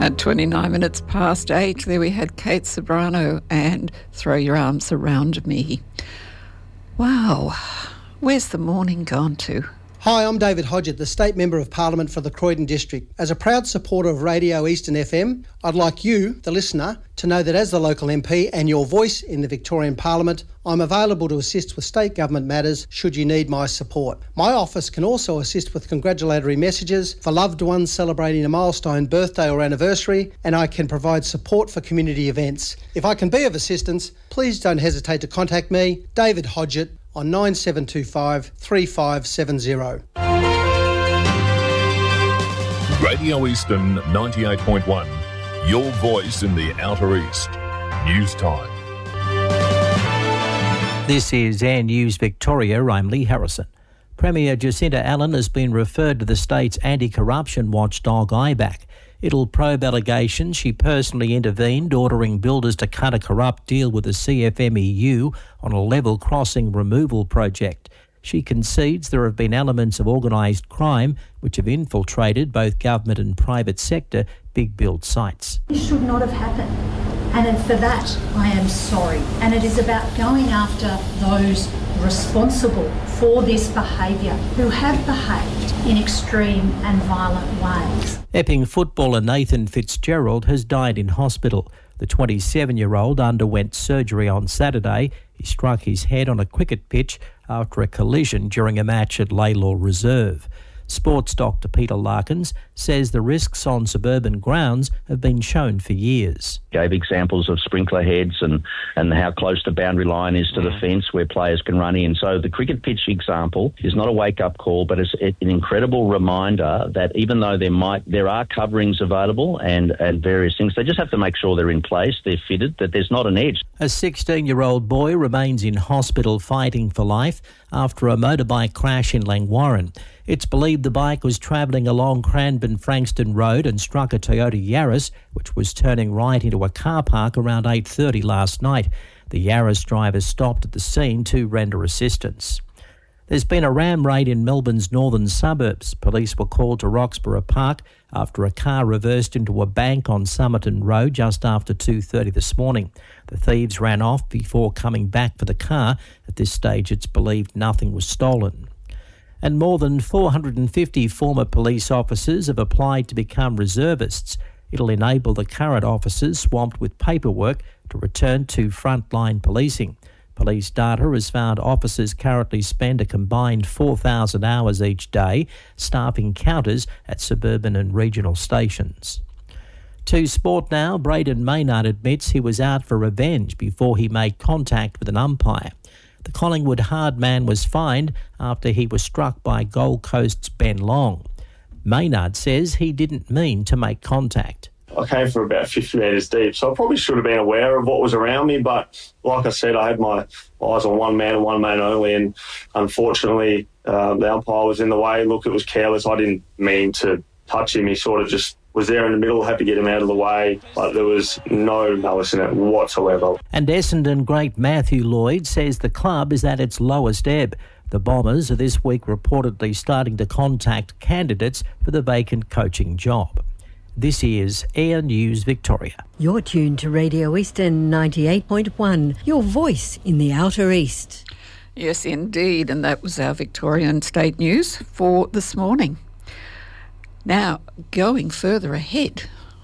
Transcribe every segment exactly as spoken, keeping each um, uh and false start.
At twenty-nine minutes past eight, there we had Kate Sobrano and Throw Your Arms Around Me. Wow, where's the morning gone to? Hi, I'm David Hodgett, the State Member of Parliament for the Croydon District. As a proud supporter of Radio Eastern F M, I'd like you, the listener, to know that as the local M P and your voice in the Victorian Parliament, I'm available to assist with state government matters should you need my support. My office can also assist with congratulatory messages for loved ones celebrating a milestone birthday or anniversary, and I can provide support for community events. If I can be of assistance, please don't hesitate to contact me, David Hodgett, on nine seven two five, three five seven zero. Radio Eastern ninety-eight point one, your voice in the Outer East. News time. This is Air News Victoria. I'm Lee Harrison. Premier Jacinta Allen has been referred to the state's anti-corruption watchdog I B A C. It'll probe allegations she personally intervened, ordering builders to cut a corrupt deal with the C F M E U on a level crossing removal project. She concedes there have been elements of organised crime which have infiltrated both government and private sector big build sites. This should not have happened, and for that I am sorry. And it is about going after those responsible for this behaviour who have behaved in extreme and violent ways. Epping footballer Nathan Fitzgerald has died in hospital. The twenty-seven-year-old underwent surgery on Saturday. He struck his head on a cricket pitch after a collision during a match at Laylaw Reserve. Sports doctor Peter Larkins says the risks on suburban grounds have been shown for years. Gave examples of sprinkler heads and, and how close the boundary line is to the fence where players can run in. So the cricket pitch example is not a wake-up call, but it's an incredible reminder that even though there might there are coverings available and, and various things, they just have to make sure they're in place, they're fitted, that there's not an edge. A sixteen-year-old boy remains in hospital fighting for life after a motorbike crash in Langwarrin. It's believed the bike was travelling along Cranbourne-Frankston Road and struck a Toyota Yaris, which was turning right into a car park around eight thirty last night. The Yaris driver stopped at the scene to render assistance. There's been a ram raid in Melbourne's northern suburbs. Police were called to Roxburgh Park after a car reversed into a bank on Somerton Road just after two thirty this morning. The thieves ran off before coming back for the car. At this stage, it's believed nothing was stolen. And more than four hundred fifty former police officers have applied to become reservists. It'll enable the current officers swamped with paperwork to return to frontline policing. Police data has found officers currently spend a combined four thousand hours each day staffing counters at suburban and regional stations. To sport now, Braden Maynard admits he was out for revenge before he made contact with an umpire. The Collingwood hard man was fined after he was struck by Gold Coast's Ben Long. Maynard says he didn't mean to make contact. I came from about fifty metres deep, so I probably should have been aware of what was around me, but like I said, I had my eyes on one man and one man only, and unfortunately um, the umpire was in the way. Look, it was careless. I didn't mean to touch him. He sort of just was there in the middle, had to get him out of the way, but there was no malice in it whatsoever. And Essendon great Matthew Lloyd says the club is at its lowest ebb. The Bombers are this week reportedly starting to contact candidates for the vacant coaching job. This is Air News Victoria. You're tuned to Radio Eastern ninety-eight point one, your voice in the Outer East. Yes, indeed, and that was our Victorian State News for this morning. Now, going further ahead,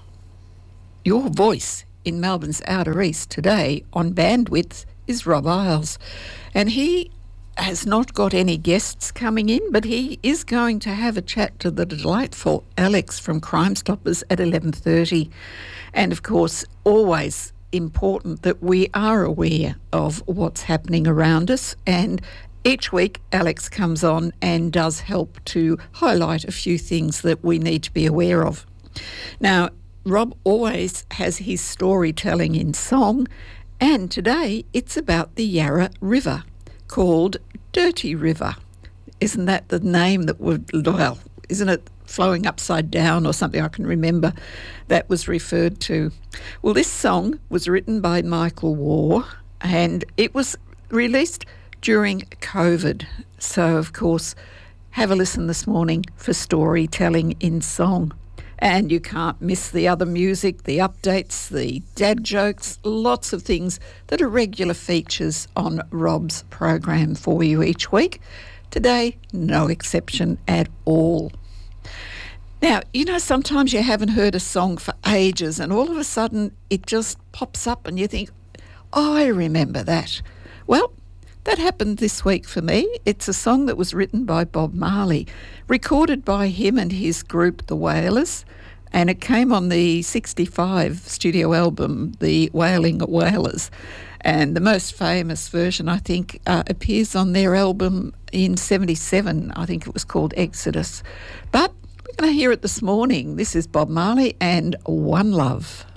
your voice in Melbourne's Outer East today on Bandwidth is Rob Isles, and he has not got any guests coming in, but he is going to have a chat to the delightful Alex from Crime Stoppers at eleven thirty. And of course, always important that we are aware of what's happening around us, and each week Alex comes on and does help to highlight a few things that we need to be aware of. Now, Rob always has his storytelling in song, and today it's about the Yarra River, called Dirty River. Isn't that the name that would, well, isn't it flowing upside down or something I can remember that was referred to? Well, this song was written by Michael Waugh, and it was released during COVID. So, of course, have a listen this morning for storytelling in song. And you can't miss the other music, the updates, the dad jokes, lots of things that are regular features on Rob's program for you each week. Today, no exception at all. Now, you know, sometimes you haven't heard a song for ages and all of a sudden it just pops up and you think, oh, I remember that. Well, that happened this week for me. It's a song that was written by Bob Marley, recorded by him and his group, The Wailers, and it came on the sixty-five studio album, The Wailing Wailers. And the most famous version, I think, uh, appears on their album in seventy-seven. I think it was called Exodus. But we're going to hear it this morning. This is Bob Marley and One Love.